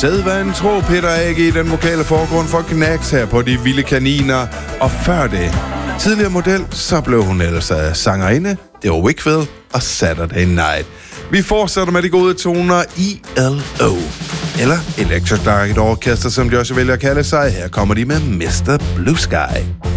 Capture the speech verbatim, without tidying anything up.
sædvanen tro Peter A G i den vokale forgrund for Knacks her på De Vilde Kaniner. Og før det, tidligere model, så blev hun ellers af sangerinde. Det var Wickfield og Saturday Night. Vi fortsætter med de gode toner I L O. Eller Electric Light Orchestra, som de også vælger at kalde sig. Her kommer de med mister Blue Sky.